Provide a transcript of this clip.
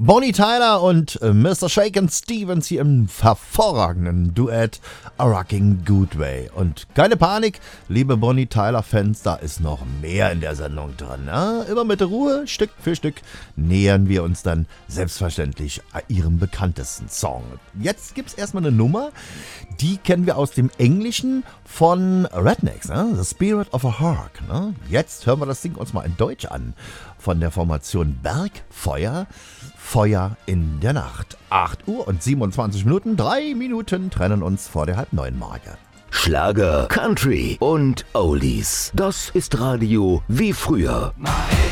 Bonnie Tyler und Mr. Shakin' Stevens hier im hervorragenden Duett A Rockin' Good Way. Und keine Panik, liebe Bonnie Tyler-Fans, da ist noch mehr in der Sendung drin. Ja? Immer mit Ruhe, Stück für Stück, nähern wir uns dann selbstverständlich ihrem bekanntesten Song. Jetzt gibt's erstmal eine Nummer, die kennen wir aus dem Englischen von Rednecks, ne? The Spirit of a Hawk. Ne? Jetzt hören wir das Ding uns mal in Deutsch an. Von der Formation Bergfeuer, Feuer in der Nacht. 8 Uhr und 27 Minuten, 3 Minuten trennen uns vor der Halb-9-Marke. Schlager, Country und Oldies. Das ist Radio wie früher.